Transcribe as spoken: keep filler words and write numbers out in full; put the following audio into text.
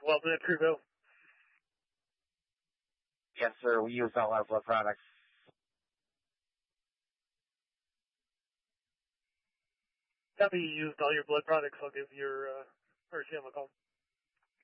Weldon at Crewville. Yes, sir. We use all our blood products. Copy, you used all your blood products. I'll give your uh, R C M a call.